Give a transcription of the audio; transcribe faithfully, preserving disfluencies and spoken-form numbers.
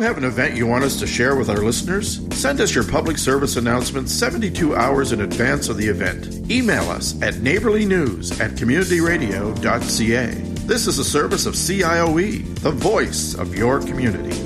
have an event you want us to share with our listeners? Send us your public service announcement seventy-two hours in advance of the event. Email us at neighborlynews at communityradio dot c a. This is a service of C I O E, the voice of your community.